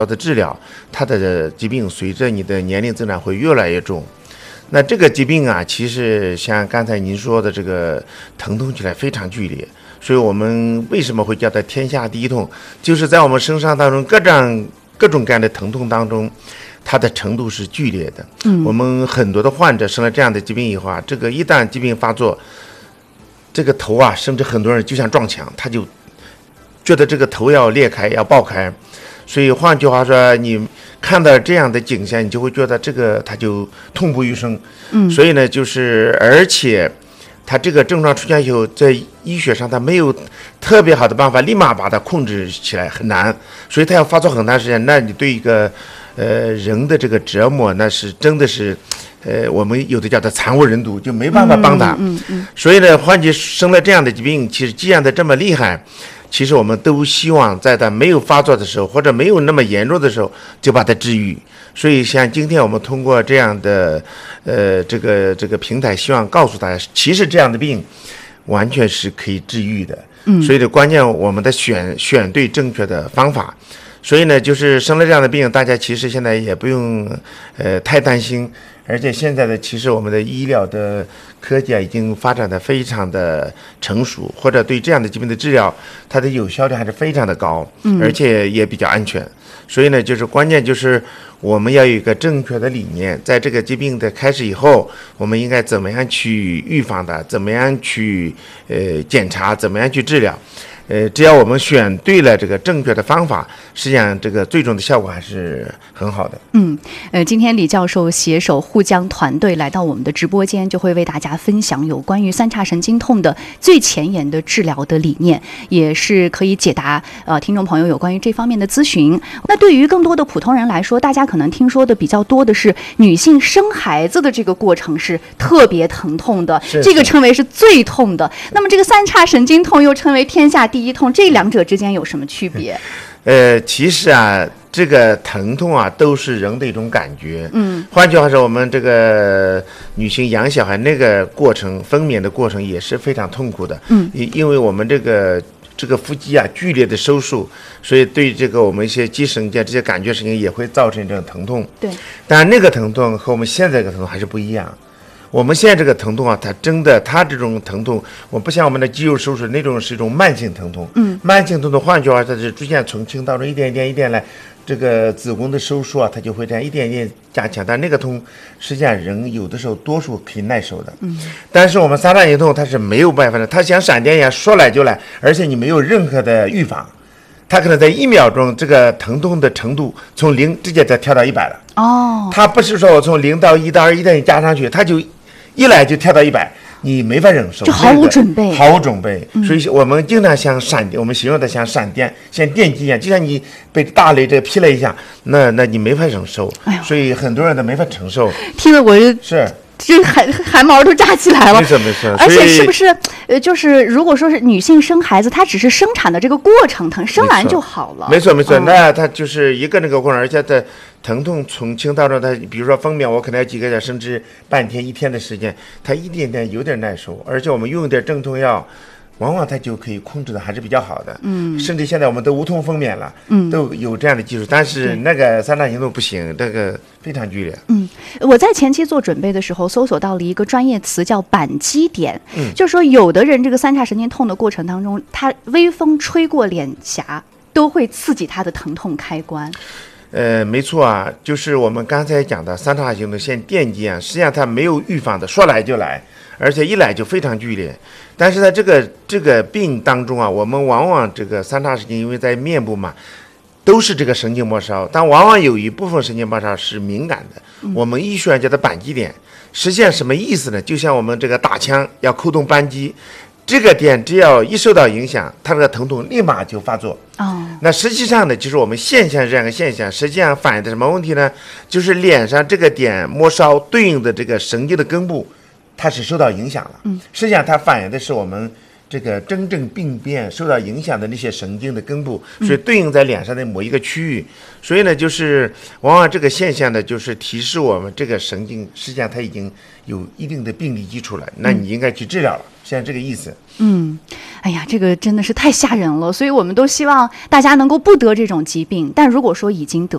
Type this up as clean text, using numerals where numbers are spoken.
的治疗，它的疾病随着你的年龄增长会越来越重。那这个疾病啊，其实像刚才您说的这个疼痛起来非常剧烈，所以我们为什么会叫它天下第一痛？就是在我们身上当中各种各样的疼痛当中，它的程度是剧烈的。我们很多的患者生了这样的疾病以后啊，这个一旦疾病发作，这个头啊，甚至很多人就像撞墙，他就觉得这个头要裂开，要爆开。所以换句话说，你看到这样的景象，你就会觉得这个他就痛不欲生。所以呢，就是而且他这个症状出现以后，在医学上他没有特别好的办法立马把它控制起来，很难。所以他要发作很长时间，那你对一个人的这个折磨，那是真的是我们有的叫做惨无人睹，就没办法帮他。所以呢，患者生了这样的疾病，其实既然他这么厉害，其实我们都希望在他没有发作的时候，或者没有那么严重的时候，就把他治愈。所以像今天我们通过这样的这个平台，希望告诉大家，其实这样的病完全是可以治愈的。所以的关键，我们的选对正确的方法。所以呢，就是生了这样的病，大家其实现在也不用太担心。而且现在的其实我们的医疗的科技啊，已经发展的非常的成熟，或者对这样的疾病的治疗，它的有效率还是非常的高，而且也比较安全。所以呢，就是关键就是我们要有一个正确的理念，在这个疾病的开始以后，我们应该怎么样去预防它，怎么样去检查，怎么样去治疗。只要我们选对了这个正确的方法，实际上这个最终的效果还是很好的。 今天李教授携手沪江团队来到我们的直播间，就会为大家分享有关于三叉神经痛的最前沿的治疗的理念，也是可以解答听众朋友有关于这方面的咨询。那对于更多的普通人来说，大家可能听说的比较多的是女性生孩子的这个过程是特别疼痛的，这个称为是最痛的。那么这个三叉神经痛又称为天下第一痛，这两者之间有什么区别？ 其实啊，这个疼痛啊，都是人的一种感觉。换句话说，我们这个女性养小孩那个过程，分娩的过程也是非常痛苦的。因为我们这个腹肌啊剧烈的收缩，所以对这个我们一些肌神经这些感觉神经也会造成这种疼痛。对，但那个疼痛和我们现在这个疼痛还是不一样。我们现在这个疼痛啊，它这种疼痛，我不像我们的肌肉收缩那种是一种慢性疼痛。慢性疼痛，换句话说，它是逐渐从轻到重，一点一点来，这个子宫的收缩啊，它就会这样一点一点加强。但那个痛，实际上人有的时候多数可以耐受的。但是我们三叉神经痛它是没有办法的，它像闪电一样说来就来，而且你没有任何的预防。它可能在1秒钟，这个疼痛的程度从0直接再跳到100了。它不是说我从0到1到2一点加上去，它就一来就跳到100，你没法忍受， 就毫无准备， 毫无准备。所以我们经常像闪电，我们形容的像闪电，像电击一样，就像你被大雷这个劈了一下，那你没法忍受。所以很多人都没法承受。 听了我是。这汗毛都炸起来了。 没错。 而且是不是就是如果说是女性生孩子，她只是生产的这个过程疼，生完就好了。 没错。那它就是一个那个过程，而且它疼痛从轻到重，它比如说分娩，我可能要几个小时甚至半天1天的时间，它一点点有点耐受，而且我们用点镇痛药，往往它就可以控制的还是比较好的。甚至现在我们都无痛分娩了，都有这样的技术。但是那个三叉神经痛不行，这个非常剧烈。 我在前期做准备的时候搜索到了一个专业词叫扳机点，就是说有的人这个三叉神经痛的过程当中，他微风吹过脸颊都会刺激他的疼痛开关。 没错啊，就是我们刚才讲的三叉神经痛像电击一样，实际上它没有预防的，说来就来，而且一来就非常剧烈。但是在这个病当中啊，我们往往这个三叉神经因为在面部嘛，都是这个神经末梢，但往往有一部分神经末梢是敏感的，我们医学上叫它扳机点。实际上什么意思呢？就像我们这个打枪要扣动扳机，这个点只要一受到影响，它这个疼痛立马就发作。那实际上呢，就是我们现象这样的现象，实际上反映的什么问题呢？就是脸上这个点末梢对应的这个神经的根部，它是受到影响了。实际上它反映的是我们这个真正病变受到影响的那些神经的根部，所以对应在脸上的某一个区域。所以呢，就是往往这个现象呢，就是提示我们这个神经实际上它已经有一定的病理基础了，那你应该去治疗了，像这个意思。 哎呀，这个真的是太吓人了，所以我们都希望大家能够不得这种疾病，但如果说已经得